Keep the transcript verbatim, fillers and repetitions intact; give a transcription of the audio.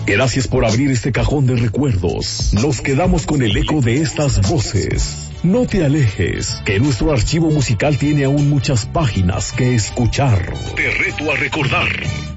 Gracias por abrir este cajón de recuerdos. Nos quedamos con el eco de estas voces. No te alejes, que nuestro archivo musical tiene aún muchas páginas que escuchar. Te reto a recordar.